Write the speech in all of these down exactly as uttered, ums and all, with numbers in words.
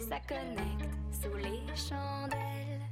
ça connecte sous les chandelles.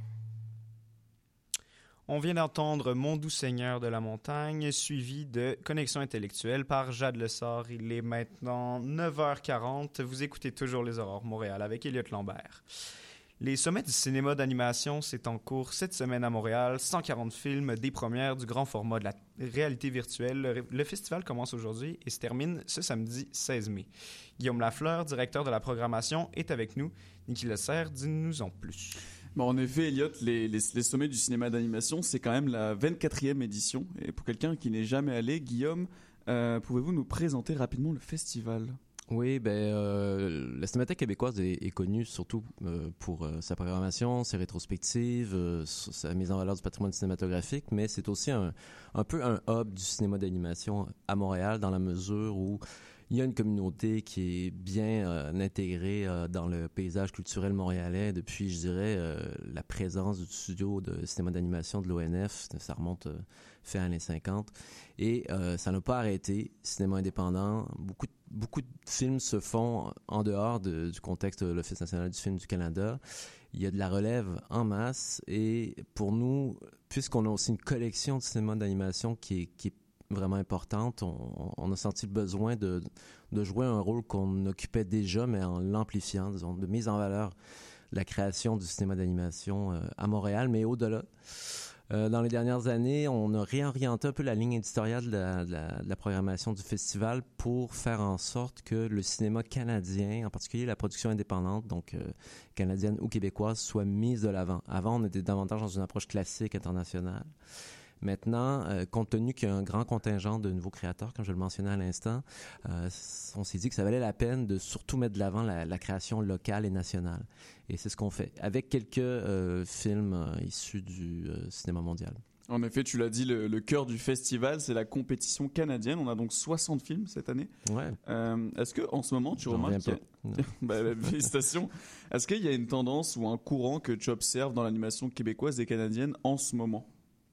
On vient d'entendre Mon doux Seigneur de la montagne, suivi de Connexion intellectuelle par Jade Lessard. Il est maintenant neuf heures quarante. Vous écoutez toujours Les Aurores Montréal avec Elliot Lambert. Les sommets du cinéma d'animation, c'est en cours cette semaine à Montréal. cent quarante films, des premières, du grand format, de la réalité virtuelle. Le, le festival commence aujourd'hui et se termine ce samedi seize mai. Guillaume Lafleur, directeur de la programmation, est avec nous. Niki Lesserre, dis-nous en plus. Bon, en effet, Elliot, les, les, les sommets du cinéma d'animation, c'est quand même la vingt-quatrième édition. Et pour quelqu'un qui n'est jamais allé, Guillaume, euh, pouvez-vous nous présenter rapidement le festival ? Oui, ben euh, la Cinémathèque québécoise est, est connue surtout euh, pour euh, sa programmation, ses rétrospectives, euh, sa mise en valeur du patrimoine cinématographique, mais c'est aussi un, un peu un hub du cinéma d'animation à Montréal dans la mesure où il y a une communauté qui est bien euh, intégrée euh, dans le paysage culturel montréalais depuis, je dirais, euh, la présence du studio de cinéma d'animation de l'O N F. Ça remonte euh, fait années cinquante. Et euh, ça n'a pas arrêté. Cinéma indépendant, beaucoup de Beaucoup de films se font en dehors de, du contexte de l'Office national du film du Canada. Il y a de la relève en masse et pour nous, puisqu'on a aussi une collection de cinéma d'animation qui est, qui est vraiment importante, on, on a senti le besoin de, de jouer un rôle qu'on occupait déjà, mais en l'amplifiant, disons, de mise en valeur de la création du cinéma d'animation euh, à Montréal, mais au-delà. Euh, dans les dernières années, on a réorienté un peu la ligne éditoriale de la, de, la, de la programmation du festival pour faire en sorte que le cinéma canadien, en particulier la production indépendante, donc euh, canadienne ou québécoise, soit mise de l'avant. Avant, on était davantage dans une approche classique internationale. Maintenant, euh, compte tenu qu'il y a un grand contingent de nouveaux créateurs, comme je le mentionnais à l'instant, euh, on s'est dit que ça valait la peine de surtout mettre de l'avant la, la création locale et nationale. Et c'est ce qu'on fait, avec quelques euh, films euh, issus du euh, cinéma mondial. En effet, tu l'as dit, le, le cœur du festival, c'est la compétition canadienne. On a donc soixante films cette année. Ouais. Euh, est-ce que en ce moment, tu J'en remarques qu'il y reviens a... bah, bah, félicitations. Est-ce qu'il y a une tendance ou un courant que tu observes dans l'animation québécoise et canadienne en ce moment ?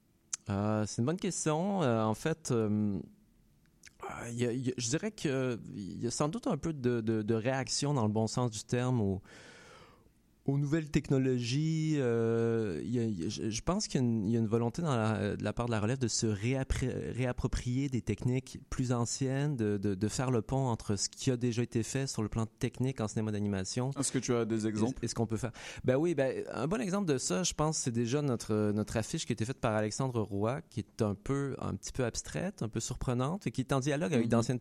Euh, c'est une bonne question. Euh, en fait, euh, y a, y a, je dirais qu'il y a sans doute un peu de, de, de réaction dans le bon sens du terme au, aux nouvelles technologies. Euh, y a, y a, je pense qu'il y a une, y a une volonté dans la, de la part de la relève de se réappri- réapproprier des techniques plus anciennes, de, de, de faire le pont entre ce qui a déjà été fait sur le plan technique en cinéma d'animation. Est-ce que tu as des exemples? Et, et ce qu'on peut faire? Ben oui, ben un bon exemple de ça, je pense, c'est déjà notre notre affiche qui a été faite par Alexandre Roy, qui est un peu, un petit peu abstraite, un peu surprenante, et qui est en dialogue avec mm-hmm. d'anciennes